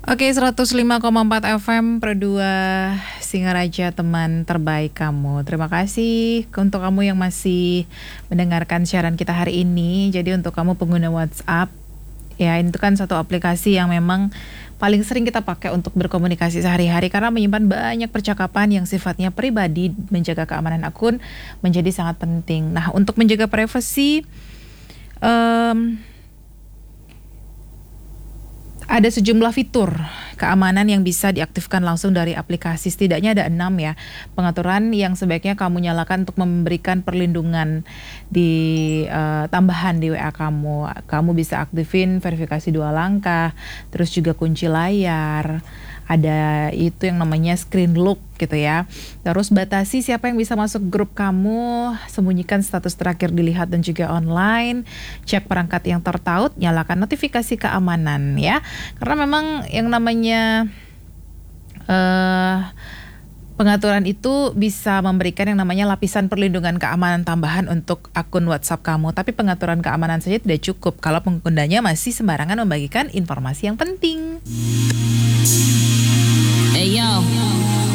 Oke, 105,4 FM Per 2 Singaraja, teman terbaik kamu. Terima kasih untuk kamu yang masih mendengarkan siaran kita hari ini. Jadi untuk kamu pengguna WhatsApp, ya itu kan satu aplikasi yang memang paling sering kita pakai untuk berkomunikasi sehari-hari karena menyimpan banyak percakapan yang sifatnya pribadi. Menjaga keamanan akun menjadi sangat penting. Nah, untuk menjaga privasi, ada sejumlah fitur keamanan yang bisa diaktifkan langsung dari aplikasi. Setidaknya ada 6 ya pengaturan yang sebaiknya kamu nyalakan untuk memberikan perlindungan di tambahan di WA kamu. Kamu bisa aktifin verifikasi 2 langkah, terus juga kunci layar. Ada itu yang namanya screen lock gitu ya. Terus batasi siapa yang bisa masuk grup kamu, sembunyikan status terakhir dilihat dan juga online, cek perangkat yang tertaut, nyalakan notifikasi keamanan ya. Karena memang yang namanya pengaturan itu bisa memberikan yang namanya lapisan perlindungan keamanan tambahan untuk akun WhatsApp kamu. Tapi pengaturan keamanan saja tidak cukup kalau penggunanya masih sembarangan membagikan informasi yang penting. Hey yo.